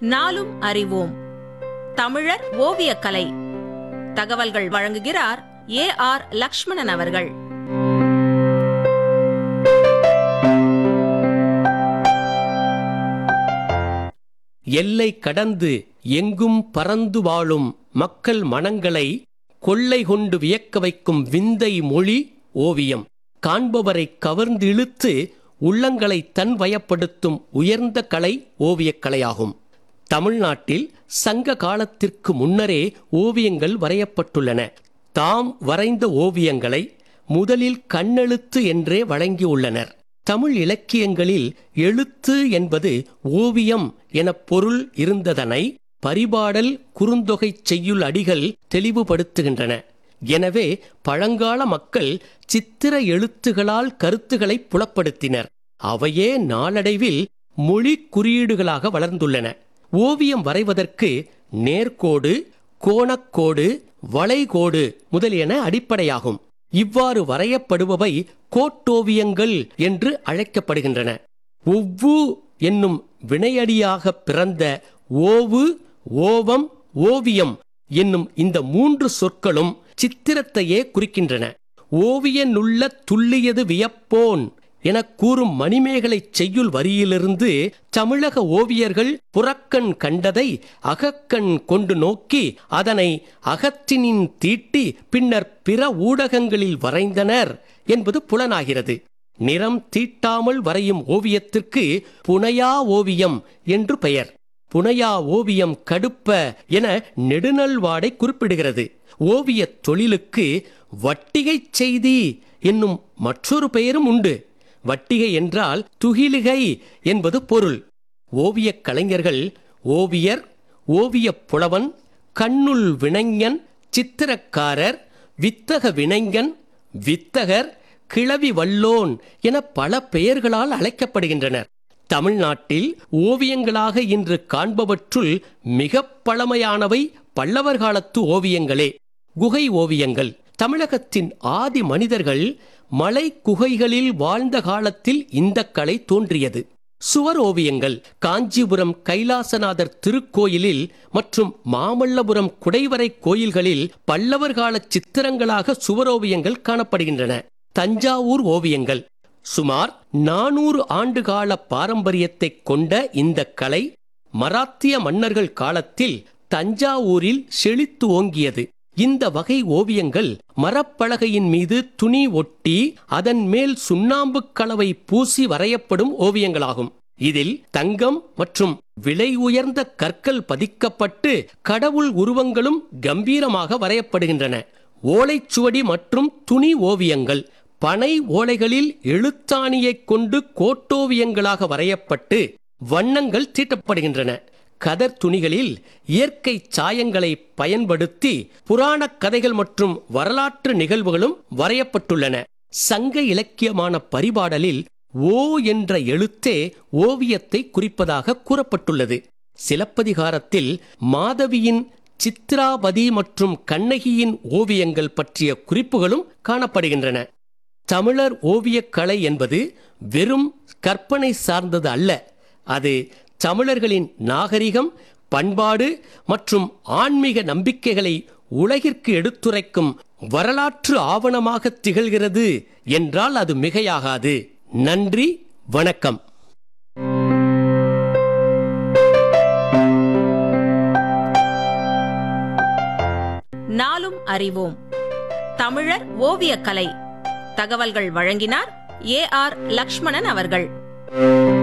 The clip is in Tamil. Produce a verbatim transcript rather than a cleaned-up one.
நாளும் அறிவோம். தமிழர் ஓவியக்கலை தகவல்கள் வழங்குகிறார் ஏ ஆர் லக்ஷ்மணன் அவர்கள். எல்லை கடந்து எங்கும் பறந்து வாழும் மக்கள் மனங்களை கொள்ளை கொண்டு வியக்க வைக்கும் விந்தை மொழி ஓவியம். காண்பவரை கவர்ந்து இழுத்து உள்ளங்களை தன்வயப்படுத்தும் உயர்ந்த கலை ஓவியக்கலையாகும். தமிழ்நாட்டில் சங்க காலத்திற்கு முன்னரே ஓவியங்கள் வரையப்பட்டுள்ளன. தாம் வரைந்த ஓவியங்களை முதலில் கண்ணெழுத்து என்றே வழங்கியுள்ளனர். தமிழ் இலக்கியங்களில் எழுத்து என்பது ஓவியம் என பொருள் இருந்ததனை பரிபாடல் குறுந்தொகை செய்யுள் அடிகள் தெளிவுபடுத்துகின்றன. எனவே பழங்கால மக்கள் சித்திர எழுத்துகளால் கருத்துக்களை புலப்படுத்தினர். அவையே நாளடைவில் மொழி குறியீடுகளாக வளர்ந்துள்ளன. ஓவியம் வரைவதற்கு நேர்கோடு, கோணக்கோடு, வளைகோடு முதலியன அடிப்படையாகும். இவ்வாறு வரையப்படுபவை கோட்டோவியங்கள் என்று அழைக்கப்படுகின்றன. ஒவ்வு என்னும் வினையடியாக பிறந்த ஓவு, ஓவம், ஓவியம் என்னும் இந்த மூன்று சொற்களும் சித்திரத்தையே குறிக்கின்றன. ஓவிய நுள்ள துல்லியது வியப்போன் என கூறும் மணிமேகலை செய்யுள் வரியிலிருந்து தமிழக ஓவியர்கள் புறக்கண் கண்டதை அகக்கண் கொண்டு நோக்கி அதனை அகத்தினின் தீட்டி பின்னர் பிற ஊடகங்களில் வரைந்தனர் என்பது புலனாகிறது. நிறம் தீட்டாமல் வரையும் ஓவியத்திற்கு புனையா ஓவியம் என்று பெயர். புனையா ஓவியம் கடுப்ப என நெடுநல்வாடை குறிப்பிடுகிறது. ஓவியத் தொழிலுக்கு வட்டிகை செய்தி என்னும் மற்றொரு பெயரும் உண்டு. வட்டிகை என்றால் துகிலுகை என்பது பொருள். ஓவியக் கலைஞர்கள் ஓவியர், ஓவியப் புலவன், கண்ணுள் வினைஞன், சித்திரக்காரர், வித்தக வினைஞன், வித்தகர், கிளவி வல்லோன் என பல பெயர்களால் அழைக்கப்படுகின்றனர். தமிழ்நாட்டில் ஓவியங்களாக இன்று காண்பவற்றுள் மிக பழமையானவை பல்லவர் காலத்து ஓவியங்களே. குகை ஓவியங்கள். தமிழகத்தின் ஆதி மனிதர்கள் மலை குகைகளில் வாழ்ந்த காலத்தில் இந்த கலை தோன்றியது. சுவர் ஓவியங்கள். காஞ்சிபுரம் கைலாசநாதர் திருக்கோயிலில் மற்றும் மாமல்லபுரம் குடைவரை கோயில்களில் பல்லவர் கால சித்திரங்களாக சுவரோவியங்கள் காணப்படுகின்றன. தஞ்சாவூர் ஓவியங்கள். சுமார் நானூறு ஆண்டுகால பாரம்பரியத்தை கொண்ட இந்த கலை மராத்திய மன்னர்கள் காலத்தில் தஞ்சாவூரில் செழித்து ஓங்கியது. இந்த வகை ஓவியங்கள் மரப்பலகையின் மீது துணி ஒட்டி அதன் மேல் சுண்ணாம்பு கலவை பூசி வரையப்படும் ஓவியங்களாகும். இதில் தங்கம் மற்றும் விலை உயர்ந்த கற்கள் பதிக்கப்பட்டு கடவுள் உருவங்களும் கம்பீரமாக வரையப்படுகின்றன. ஓலைச்சுவடி மற்றும் துணி ஓவியங்கள். பனை ஓலைகளில் எழுத்தாணியைக் கொண்டு கோட்டோவியங்களாக வரையப்பட்டு வண்ணங்கள் தீட்டப்படுகின்றன. கதர் துணிகளில் இயற்கை சாயங்களை பயன்படுத்தி புராணக் கதைகள் மற்றும் வரலாற்று நிகழ்வுகளும் வரையப்பட்டுள்ளன. சங்க இலக்கியமான பரிபாடலில் ஓ என்ற எழுத்தே ஓவியத்தை குறிப்பதாக கூறப்பட்டுள்ளது. சிலப்பதிகாரத்தில் மாதவியின் சித்ராபதி மற்றும் கண்ணகியின் ஓவியங்கள் பற்றிய குறிப்புகளும் காணப்படுகின்றன. தமிழர் ஓவியக்கலை என்பது வெறும் கற்பனை சார்ந்தது அல்ல. அது தமிழர்களின் நாகரிகம், பண்பாடு மற்றும் ஆன்மீக நம்பிக்கைகளை உலகிற்கு எடுத்துரைக்கும் வரலாற்று ஆவணமாக திகழ்கிறது என்றால் அது மிகையாகாது. நன்றி, வணக்கம். நாளும் அறிவோம். தமிழர் ஓவியக்கலை தகவல்கள் வழங்கினார் ஏ ஆர் லக்ஷ்மணன் அவர்கள்.